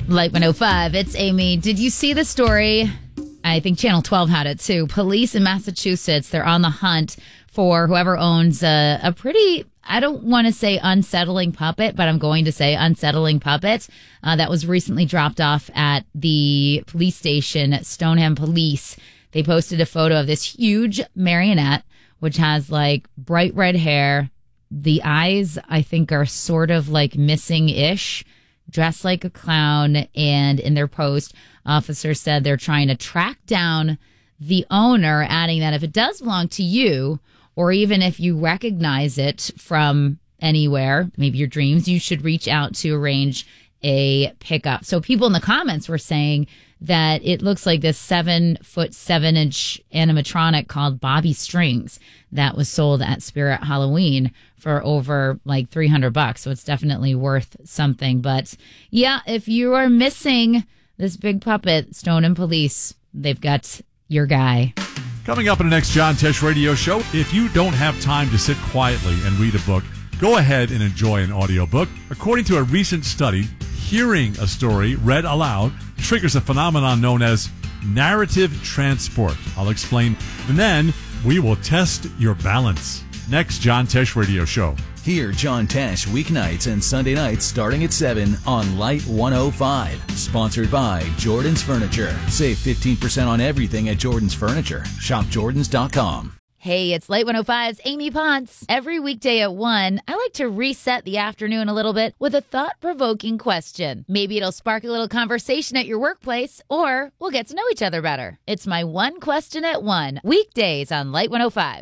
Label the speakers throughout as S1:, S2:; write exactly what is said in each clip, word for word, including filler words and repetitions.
S1: Light one oh five, it's Amy. Did you see the story? I think Channel twelve had it too. Police in Massachusetts, they're on the hunt for whoever owns a, a pretty, I don't want to say unsettling puppet, but I'm going to say unsettling puppet uh, that was recently dropped off at the police station, Stoneham Police. They posted a photo of this huge marionette, which has like bright red hair. The eyes, I think, are sort of like missing-ish, dressed like a clown. And in their post, officers said they're trying to track down the owner, adding that if it does belong to you, or even if you recognize it from anywhere, maybe your dreams, you should reach out to arrange a pickup. So people in the comments were saying that it looks like this seven foot seven inch animatronic called Bobby Strings that was sold at Spirit Halloween for over like three hundred bucks. So it's definitely worth something. But yeah, if you are missing this big puppet, Stoneham Police, they've got your guy.
S2: Coming up in the next John Tesh radio show, if you don't have time to sit quietly and read a book, go ahead and enjoy an audiobook. According to a recent study, hearing a story read aloud triggers a phenomenon known as narrative transport. I'll explain. And then we will test your balance. Next John Tesh radio show.
S3: Hear John Tesh weeknights and Sunday nights starting at seven on Light one oh five. Sponsored by Jordan's Furniture. Save fifteen percent on everything at Jordan's Furniture. Shop Jordans dot com.
S1: Hey, it's Light one oh five's Amy Ponce. Every weekday at one, I like to reset the afternoon a little bit with a thought-provoking question. Maybe it'll spark a little conversation at your workplace, or we'll get to know each other better. It's my one question at one, weekdays on Light one oh five.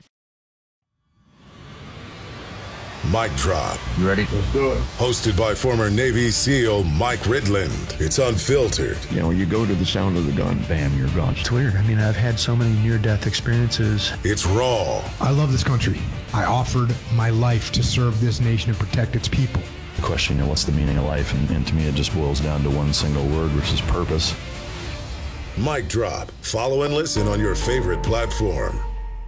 S4: Mic Drop.
S5: You ready? Let's do it.
S4: Hosted by former Navy SEAL Mike Ridland. It's unfiltered.
S5: You know, you go to the sound of the gun, bam, you're gone.
S6: It's weird. I mean, I've had so many near-death experiences.
S4: It's raw.
S7: I love this country. I offered my life to serve this nation and protect its people.
S6: The question, you know, what's the meaning of life? And, and to me, it just boils down to one single word, which is purpose.
S4: Mic Drop. Follow and listen on your favorite platform.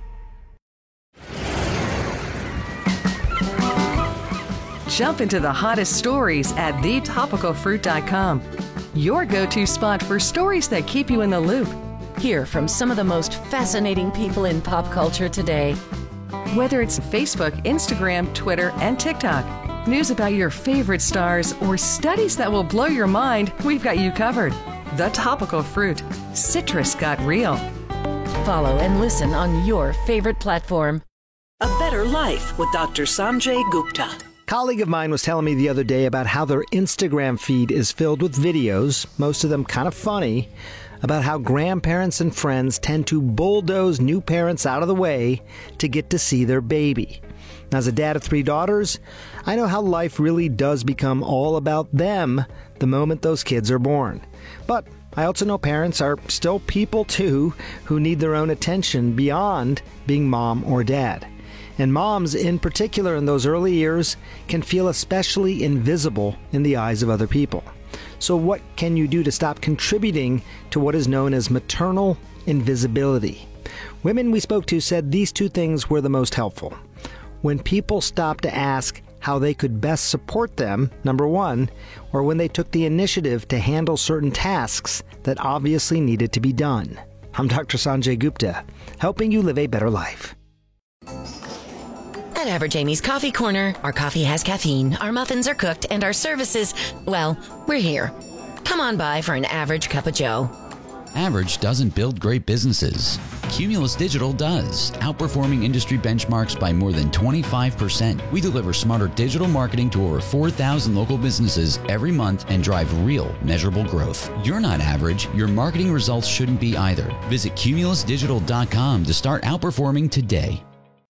S8: Jump into the hottest stories at the topical fruit dot com. Your go-to spot for stories that keep you in the loop.
S9: Hear from some of the most fascinating people in pop culture today.
S8: Whether it's Facebook, Instagram, Twitter, and TikTok, news about your favorite stars, or studies that will blow your mind, we've got you covered. The Topical Fruit. Citrus got real.
S9: Follow and listen on your favorite platform.
S10: A Better Life with Doctor Sanjay Gupta.
S11: A colleague of mine was telling me the other day about how their Instagram feed is filled with videos, most of them kind of funny, about how grandparents and friends tend to bulldoze new parents out of the way to get to see their baby. As a dad of three daughters, I know how life really does become all about them the moment those kids are born. But I also know parents are still people too who need their own attention beyond being mom or dad. And moms, in particular in those early years, can feel especially invisible in the eyes of other people. So what can you do to stop contributing to what is known as maternal invisibility? Women we spoke to said these two things were the most helpful. When people stopped to ask how they could best support them, number one, or when they took the initiative to handle certain tasks that obviously needed to be done. I'm Doctor Sanjay Gupta, helping you live a better life.
S12: At Average Amy's Coffee Corner, our coffee has caffeine, our muffins are cooked, and our services, well, we're here. Come on by for an average cup of joe.
S13: Average doesn't build great businesses. Cumulus Digital does, outperforming industry benchmarks by more than twenty-five percent. We deliver smarter digital marketing to over four thousand local businesses every month and drive real, measurable growth. You're not average. Your marketing results shouldn't be either. Visit cumulus digital dot com to start outperforming today.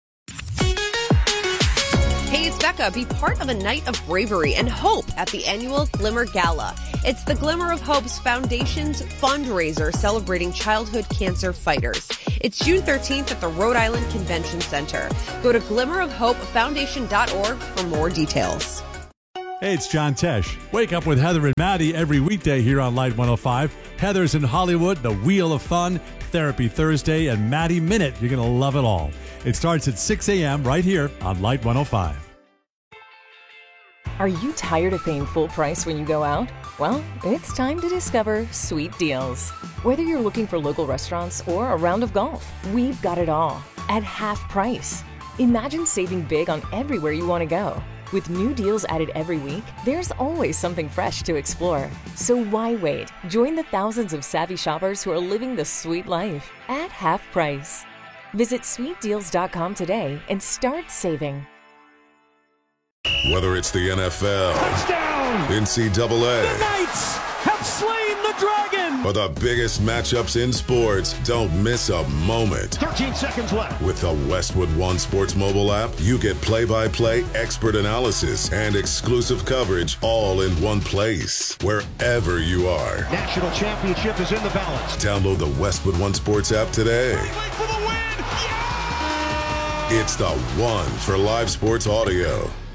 S14: Hey, it's Becca. Be part of a night of bravery and hope at the annual Glimmer Gala. It's the Glimmer of Hope's Foundation's fundraiser celebrating childhood cancer fighters. It's June thirteenth at the Rhode Island Convention Center. Go to glimmer of hope foundation dot org for more details.
S2: Hey, it's John Tesh. Wake up with Heather and Maddie every weekday here on Light one oh five. Heather's in Hollywood, The Wheel of Fun, Therapy Thursday, and Maddie Minute. You're going to love it all. It starts at six a.m. right here on Light one oh five.
S15: Are you tired of paying full price when you go out? Well, it's time to discover Sweet Deals. Whether you're looking for local restaurants or a round of golf, we've got it all at half price. Imagine saving big on everywhere you want to go. With new deals added every week, there's always something fresh to explore. So why wait? Join the thousands of savvy shoppers who are living the sweet life at half price. Visit sweet deals dot com today and start saving.
S4: Whether it's the N F L,
S16: touchdown,
S4: N C double A,
S16: the Knights have slain the dragon,
S4: or the biggest matchups in sports, don't miss a moment.
S16: thirteen seconds left.
S4: With the Westwood One Sports mobile app, you get play-by-play expert analysis and exclusive coverage all in one place, wherever you are.
S16: National championship is in the balance.
S4: Download the Westwood One Sports app today.
S16: For the win. Yeah!
S4: It's the one for live sports audio.